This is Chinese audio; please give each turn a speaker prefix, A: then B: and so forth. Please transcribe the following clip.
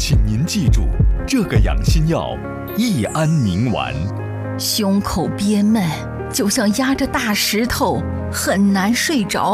A: 请您记住，这个养心药益安宁丸。
B: 胸口憋闷，就像压着大石头，很难睡着。